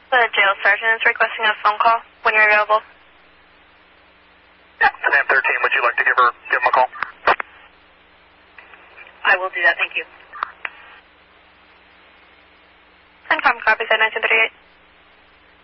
The jail sergeant is requesting a phone call when you're available. Yeah, Sam 13, would you like to give him a call? I will do that, thank you. And copy said 1938.